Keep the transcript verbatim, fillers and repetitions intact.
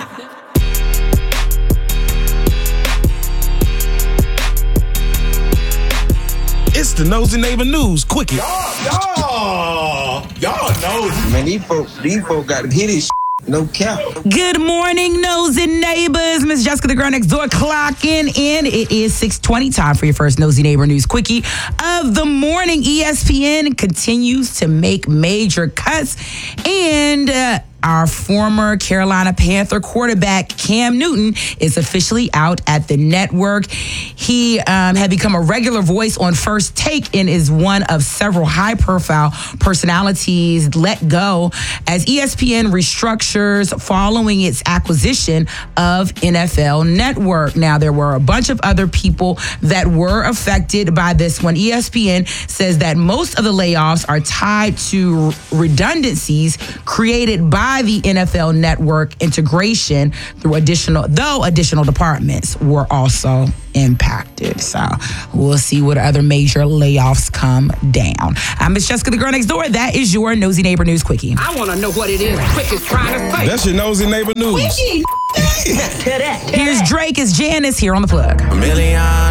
It's the Nosy Neighbor News Quickie. Y'all, y'all, y'all nosy. Man, these folks, these folks got to hit this no cap. Good morning, nosy neighbors. Miss Jessica, the girl next door, clocking in. It is six twenty, time for your first Nosy Neighbor News Quickie of the morning. E S P N continues to make major cuts, and uh, our former Carolina Panther quarterback, Cam Newton, is officially out at the network. He um, had become a regular voice on First Take and is one of several high-profile personalities let go as E S P N restructures following its acquisition of N F L Network. Now, there were a bunch of other people that were affected by this one. E S P N says that most of the layoffs are tied to redundancies created by the N F L Network integration through additional, though additional departments were also impacted. So we'll see what other major layoffs come down. I'm Miss Jessica, the girl next door. That is your Nosy Neighbor News Quickie. I want to know what it is Quick is trying to say. That's your Nosy Neighbor News. Quickie. Here's Drake as Janice here on The Plug. A million